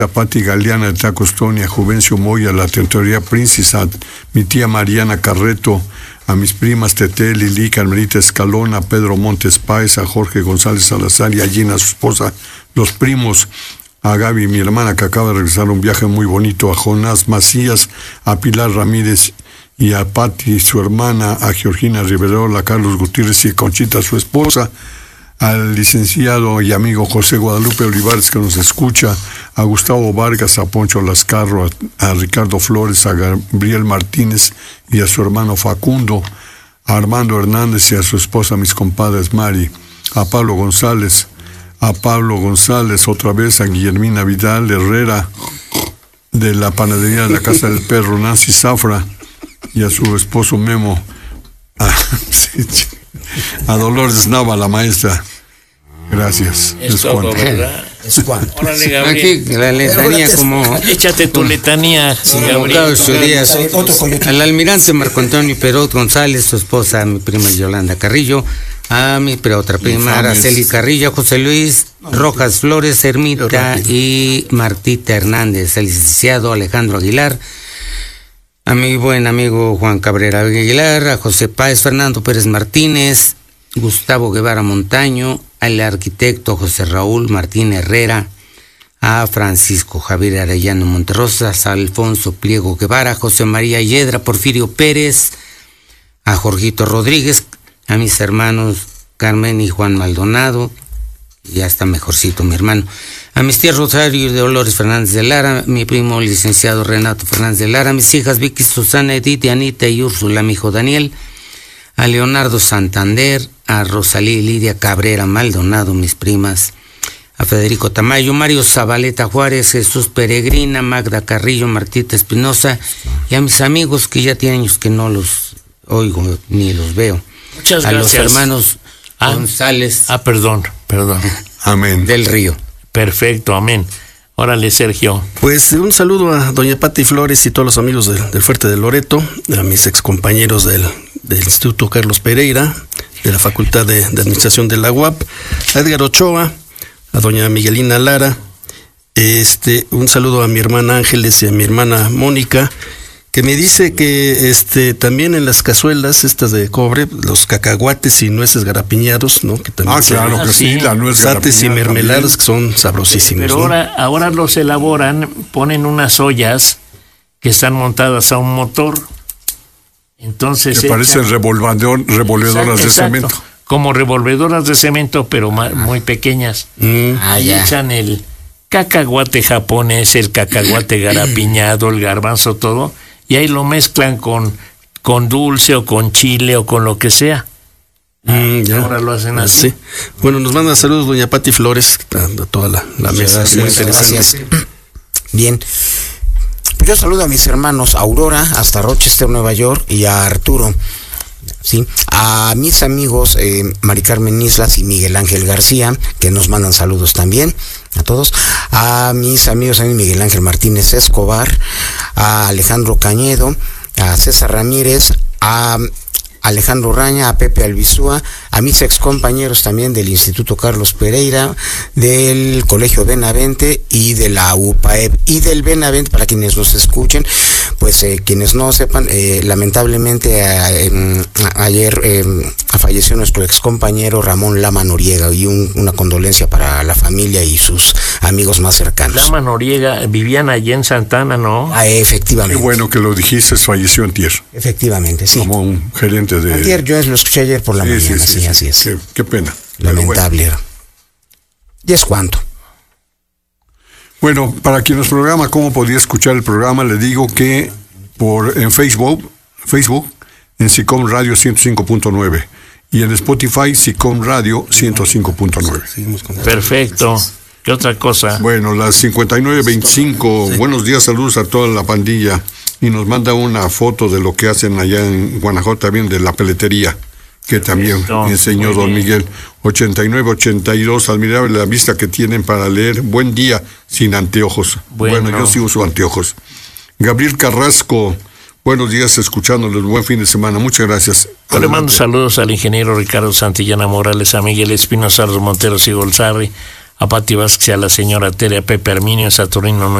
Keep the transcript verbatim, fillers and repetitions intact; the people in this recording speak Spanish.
a Pati Galeana de Tacostonia, a Juvencio Moya, la Tentoría Princess, a mi tía Mariana Carreto, a mis primas Tete, Lili, Carmelita Escalona, a Pedro Montes Páez, a Jorge González Salazar y a Gina, su esposa, los primos, a Gaby, mi hermana, que acaba de regresar un viaje muy bonito, a Jonás Macías, a Pilar Ramírez y a Pati, su hermana, a Georgina Riverola, a Carlos Gutiérrez y Conchita, su esposa, al licenciado y amigo José Guadalupe Olivares, que nos escucha, a Gustavo Vargas, a Poncho Lascarro, a, a Ricardo Flores, a Gabriel Martínez y a su hermano Facundo, a Armando Hernández y a su esposa, mis compadres Mari, a Pablo González, a Pablo González, otra vez a Guillermina Vidal Herrera, de la panadería de la Casa del Perro, Nancy Zafra, y a su esposo Memo, a, a Dolores Nava, la maestra. Gracias. Es, es todo, ¿verdad? Es cuanto. Órale, Gabriel. Aquí la letanía como... Échate tu letanía, sí, Gabriel. Días, al almirante Marco Antonio Perot González, su esposa, mi prima Yolanda Carrillo, a mi pero otra prima Araceli Carrillo, José Luis Rojas Flores, Ermita y Martita Hernández, el licenciado Alejandro Aguilar, a mi buen amigo Juan Cabrera Aguilar, a José Páez, Fernando Pérez Martínez, Gustavo Guevara Montaño, al arquitecto José Raúl Martín Herrera, a Francisco Javier Arellano Monterrosas, a Alfonso Pliego Guevara, José María Yedra, Porfirio Pérez, a Jorgito Rodríguez, a mis hermanos Carmen y Juan Maldonado, ya está mejorcito mi hermano, a mis tías Rosario y Dolores Fernández de Lara, mi primo licenciado Renato Fernández de Lara, mis hijas Vicky, Susana, Edith, Anita y Úrsula, mi hijo Daniel, a Leonardo Santander, a Rosalí Lidia Cabrera Maldonado, mis primas, a Federico Tamayo, Mario Zabaleta Juárez, Jesús Peregrina, Magda Carrillo, Martita Espinosa, y a mis amigos que ya tienen años que no los oigo ni los veo. Muchas a gracias. A los hermanos ah, González. Ah, perdón, perdón. Amén. Del Río. Perfecto, amén. Órale, Sergio. Pues un saludo a doña Pati Flores y todos los amigos de, del Fuerte de Loreto, a mis excompañeros del, del Instituto Carlos Pereira, de la Facultad de, de Administración de la U A P, a Edgar Ochoa, a doña Miguelina Lara, este, un saludo a mi hermana Ángeles y a mi hermana Mónica, que me dice que este también en las cazuelas estas de cobre, los cacahuates y nueces garapiñados, ¿no? Que también ah, claro que sí, la nuez garapiñada y mermeladas que son sabrosísimos. Pero ¿no? ahora, ahora los elaboran, ponen unas ollas que están montadas a un motor. Entonces que parecen revolvedor, revolvedoras exacto, de cemento. Exacto, como revolvedoras de cemento, pero muy pequeñas. Mm. Ahí ah, echan el cacahuate japonés, el cacahuate garapiñado, el garbanzo, todo. Y ahí lo mezclan con, con dulce o con chile o con lo que sea. Mm, ya. Ahora lo hacen así. Sí. Bueno, nos manda saludos doña Pati Flores, a toda la, la mesa. Gracias, muy interesante. Gracias. Bien. Pues yo saludo a mis hermanos Aurora, hasta Rochester, Nueva York, y a Arturo. Sí, a mis amigos eh, Mari Carmen Islas y Miguel Ángel García, que nos mandan saludos también, a todos, a mis amigos también Miguel Ángel Martínez Escobar, a Alejandro Cañedo, a César Ramírez, a Alejandro Raña, a Pepe Albizúa, a mis ex compañeros también del Instituto Carlos Pereira, del Colegio Benavente y de la U P A E P y del Benavente, para quienes nos escuchen, pues eh, quienes no sepan, eh, lamentablemente eh, eh, ayer eh, falleció nuestro ex compañero Ramón Lama Noriega, y un, una condolencia para la familia y sus amigos más cercanos. Lama Noriega, vivían allí en Santana, ¿no? Ah, efectivamente. Qué bueno que lo dijiste, falleció antier. Efectivamente, sí. Como un gerente de... Antier, yo lo escuché ayer por la sí, mañana, sí, sí, sí, sí, así es. Qué, qué pena. Lamentable. Bueno. ¿Y es cuánto? Bueno, para quien nos programa cómo podía escuchar el programa, le digo que por en Facebook, Facebook en SICOM Radio ciento cinco punto nueve y en Spotify SICOM Radio ciento cinco punto nueve. Perfecto. ¿Qué otra cosa? Bueno, las cincuenta y nueve veinticinco. Sí. Buenos días, saludos a toda la pandilla. Y nos manda una foto de lo que hacen allá en Guanajuato, también de la peletería, que también Perfecto. enseñó don Miguel. ochenta y nueve ochenta y dos, admirable la vista que tienen para leer. Buen día, sin anteojos. Bueno, bueno yo sí uso anteojos. Gabriel Carrasco, buenos días, escuchándoles. Buen fin de semana. Muchas gracias. Yo le mando saludos al ingeniero Ricardo Santillana Morales, a Miguel Espinosa, a los Monteros y Golzarri, a Pati Vázquez y a la señora Tere, a Pepe Herminio, Saturnino